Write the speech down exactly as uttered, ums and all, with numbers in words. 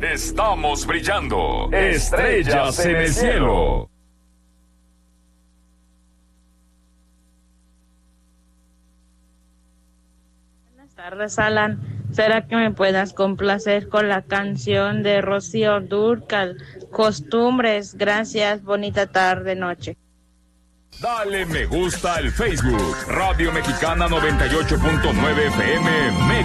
Estamos brillando. Estrellas en el cielo. Buenas tardes, Alan. ¿Será que me puedas complacer con la canción de Rocío Dúrcal, Costumbres? Gracias, bonita tarde, noche. Dale me gusta al Facebook, Radio Mexicana noventa y ocho punto nueve F M.